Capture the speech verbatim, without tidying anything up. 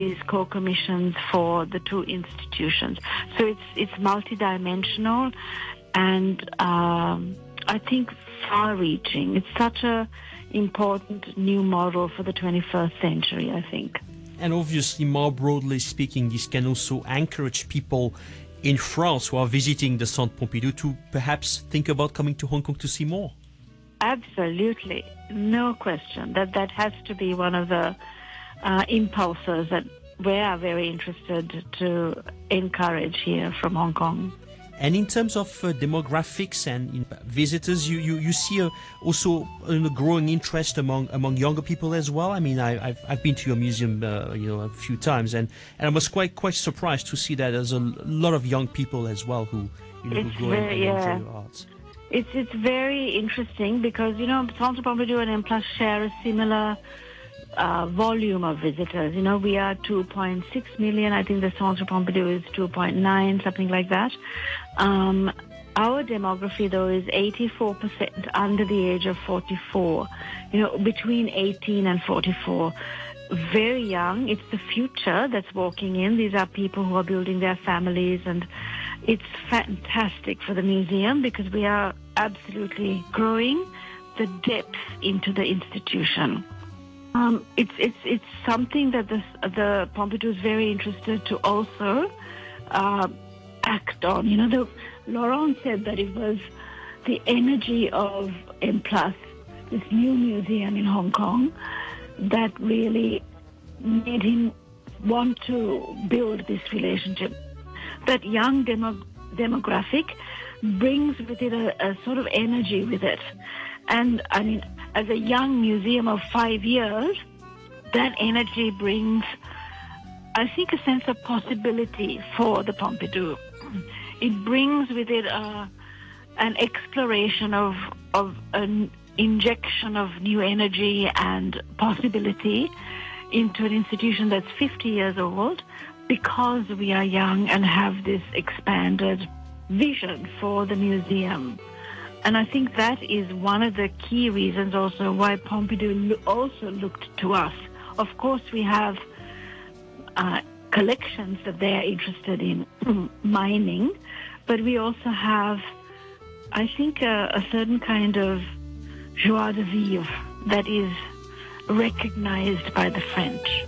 these co-commissions for the two institutions. So it's it's multidimensional and um, I think far-reaching. It's such a important new model for the twenty-first century, I think. And obviously, more broadly speaking, this can also encourage people in France who are visiting the Centre Pompidou to perhaps think about coming to Hong Kong to see more. Absolutely. No question. That that has to be one of the uh, impulses that we are very interested to encourage here from Hong Kong. And in terms of uh, demographics and you know, visitors, you, you, you see a, also a growing interest among among younger people as well. I mean, I, I've I've been to your museum, uh, you know, a few times, and, and I was quite quite surprised to see that there's a lot of young people as well who you know It's who go very, and, and yeah. enjoy your arts. It's it's very interesting because, you know, Centre Pompidou and M Plus share a similar uh, volume of visitors. You know, we are two point six million. I think the Centre Pompidou is two point nine, something like that. Um, our demography, though, is eighty-four percent under the age of forty-four. You know, between eighteen and forty-four. Very young. It's the future that's walking in. These are people who are building their families, and it's fantastic for the museum because we are absolutely growing the depth into the institution. Um, it's it's it's something that the the Pompidou is very interested to also uh, act on. You know, the, Laurent said that it was the energy of M Plus, this new museum in Hong Kong, that really made him want to build this relationship. That young demo, demographic brings with it a, a sort of energy with it. And I mean, as a young museum of five years, that energy brings, I think, a sense of possibility for the Pompidou. It brings with it uh, an exploration of, of an injection of new energy and possibility into an institution that's fifty years old, because we are young and have this expanded vision for the museum. And I think that is one of the key reasons also why Pompidou also looked to us. Of course, we have uh, collections that they are interested in mining, but we also have, I think, a, a certain kind of joie de vivre that is recognized by the French.